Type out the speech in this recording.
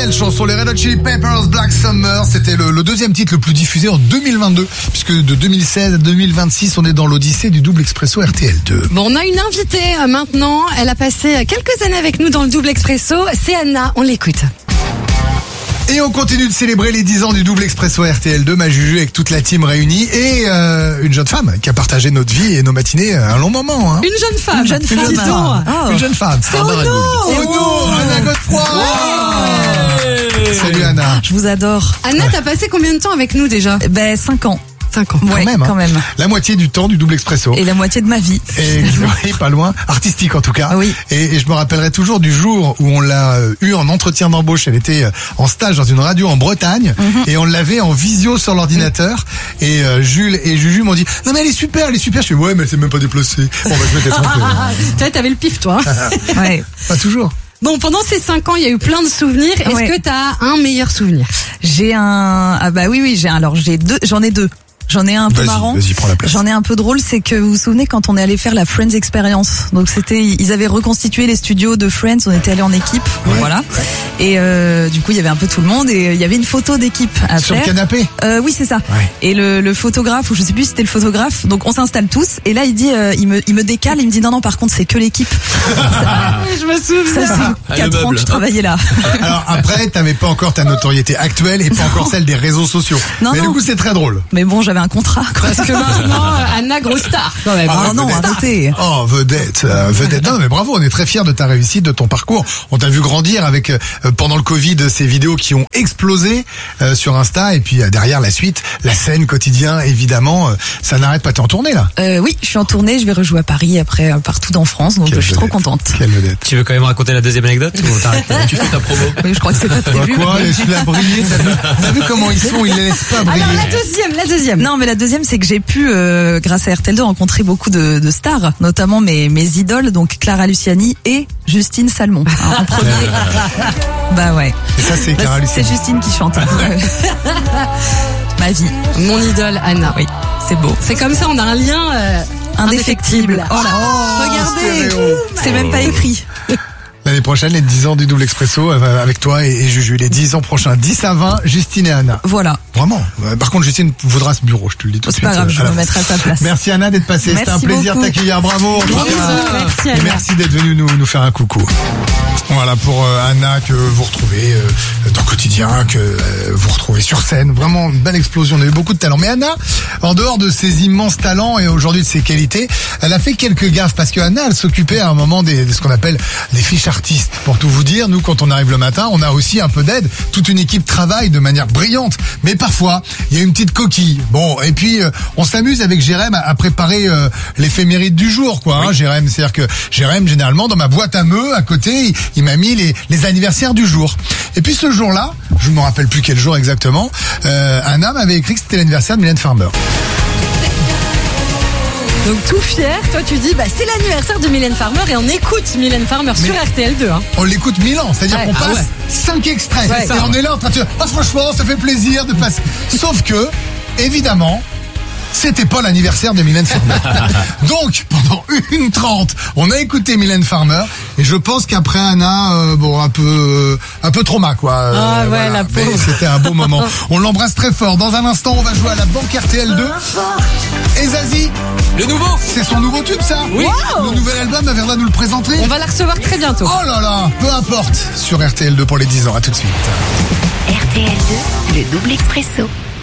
belle chanson, les Red Hot Chili Peppers, Black Summer. C'était le deuxième titre le plus diffusé en 2022, puisque de 2016 à 2026, on est dans l'Odyssée du double expresso RTL2. Bon, on a une invitée maintenant. Elle a passé quelques années avec nous dans le double expresso. C'est Anna, on l'écoute. Et on continue de célébrer les 10 ans du double expresso RTL2, ma Juju avec toute la team réunie et une jeune femme qui a partagé notre vie et nos matinées un long moment. Hein. Une jeune femme. Une jeune femme. Dis donc. Oh. Une jeune femme. C'est Ono. Anna Godefroy. Ouais. Salut Anna. Je vous adore. Anna, t'as passé combien de temps avec nous déjà? 5 ans. 5 ans. Ouais, quand même. La moitié du temps du double expresso. Et la moitié de ma vie. Et oui, pas loin, artistique en tout cas. Oui. Et je me rappellerai toujours du jour où on l'a eu en entretien d'embauche. Elle était en stage dans une radio en Bretagne et on l'avait en visio sur l'ordinateur. Et Jules et Juju m'ont dit non mais elle est super. Je fais ouais mais elle s'est même pas déplacée. Bon bah je m'étais trompé. T'avais le pif toi. Ouais. Pas toujours. Bon, pendant ces 5 ans, il y a eu plein de souvenirs. Est-ce que t'as un meilleur souvenir? J'en ai deux. J'en ai un peu marrant. Vas-y, prends la place. J'en ai un peu drôle, c'est que vous vous souvenez quand on est allé faire la Friends Experience. Donc ils avaient reconstitué les studios de Friends, on était allés en équipe, voilà. Et du coup, il y avait un peu tout le monde et il y avait une photo d'équipe à sur faire. Sur le canapé. Oui, c'est ça. Ouais. Et le photographe, ou je sais plus si c'était le photographe, donc on s'installe tous et là il dit il me décale, il me dit non par contre, c'est que l'équipe. Je me souviens. Ça fait 4 ans que je travaillais là. Alors après, t'avais pas encore ta notoriété actuelle et pas encore celle des réseaux sociaux. Non. Du coup, c'est très drôle. Mais bon, j'avais un contrat, quoi. Parce que maintenant, Anna, grosse star, quand même. Ah non, arrêtez. Oh, vedette. Non, mais bravo, on est très fiers de ta réussite, de ton parcours. On t'a vu grandir avec, pendant le Covid, ces vidéos qui ont explosé sur Insta. Et puis derrière la suite, la scène, quotidien, évidemment, ça n'arrête pas. T'es en tournée, là? Oui, je suis en tournée, je vais rejouer à Paris après, partout dans France, donc je suis trop contente. Quelle vedette. Tu veux quand même raconter la deuxième anecdote ou t'arrêtes? Tu fais ta promo? Oui, je crois que c'est pas prévu. Quoi? Laisse-la briller. T'as vu comment ils sont? Ils les laissent pas briller. Alors, la deuxième. Non, mais la deuxième, c'est que j'ai pu, grâce à RTL2, rencontrer beaucoup de stars, notamment mes idoles, donc Clara Luciani et Justine Salmon. En premier. Bah ouais. Et ça, c'est Clara Luciani. C'est Justine qui chante. Ma vie. Mon idole, Anna. Oui, c'est beau. C'est comme ça, on a un lien indéfectible. Oh là. Regardez, stéréo. c'est même pas écrit. L'année prochaine, les 10 ans du double expresso avec toi et Juju. Les 10 ans prochains, 10 à 20, Justine et Anna. Voilà. Vraiment. Par contre, Justine voudra ce bureau, je te le dis tout de C'est suite. pas grave, je me mettrai à sa place. Merci Anna d'être passée. C'était un plaisir de t'accueillir. Bravo. Merci, Et Anna. merci d'être venue nous faire un coucou. Voilà pour Anna que vous retrouvez dans le quotidien, que vous retrouvez sur scène. Vraiment une belle explosion. On a eu beaucoup de talent. Mais Anna, en dehors de ses immenses talents et aujourd'hui de ses qualités, elle a fait quelques gaffes parce que Anna, elle s'occupait à un moment de ce qu'on appelle des fiches artistes. Pour tout vous dire, nous quand on arrive le matin, on a aussi un peu d'aide. Toute une équipe travaille de manière brillante. Mais parfois, il y a une petite coquille. Bon, et puis on s'amuse avec Jérém à préparer l'éphéméride du jour, quoi. Hein, Jérém, c'est-à-dire que Jérém, généralement, dans ma boîte à meux, à côté, il m'a mis les anniversaires du jour. Et puis ce jour-là, je ne me rappelle plus quel jour exactement, Anna m'avait écrit que c'était l'anniversaire de Mylène Farmer. Donc tout fier, toi tu dis c'est l'anniversaire de Mylène Farmer et on écoute Mylène Farmer sur RTL2. Hein. On l'écoute 1000 ans, c'est-à-dire qu'on passe 5 extraits. Ouais, et on est là en train de dire franchement, ça fait plaisir de passer. Sauf que, évidemment, c'était pas l'anniversaire de Mylène Farmer. Donc, pendant 1h30, on a écouté Mylène Farmer et je pense qu'après Anna, un peu trauma, quoi. La pauvre. Mais c'était un beau moment. On l'embrasse très fort. Dans un instant, on va jouer à la banque RTL2. Et Zazie, Le nouveau! c'est son nouveau tube, ça? Oui. Le nouvel album, elle viendra nous le présenter. On va la recevoir très bientôt. Oh là là, peu importe. Sur RTL2 pour les 10 ans. À tout de suite. RTL2, le double expresso.